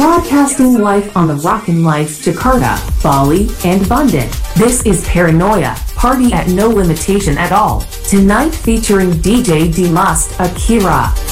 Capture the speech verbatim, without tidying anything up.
Broadcasting live on the Rockin' Lights Jakarta, Bali, and Bandung. This is Paranoia, party at no limitation at all. Tonight featuring D J Dimas Akira.